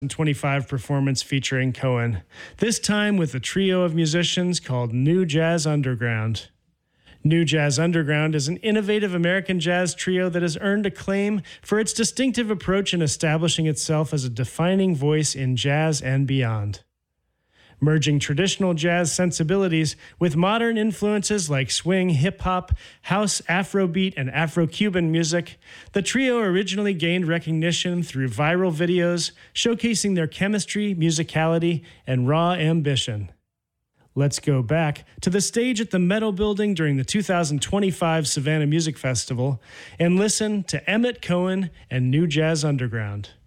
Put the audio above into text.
25 performance featuring Cohen, this time with a trio of musicians called New Jazz Underground. New Jazz Underground is an innovative American jazz trio that has earned acclaim for its distinctive approach in establishing itself as a defining voice in jazz and beyond. Merging traditional jazz sensibilities with modern influences like swing, hip-hop, house, Afrobeat, and Afro-Cuban music, the trio originally gained recognition through viral videos showcasing their chemistry, musicality, and raw ambition. Let's go back to the stage at the Meadow Building during the 2025 Savannah Music Festival and listen to Emmett Cohen and New Jazz Underground.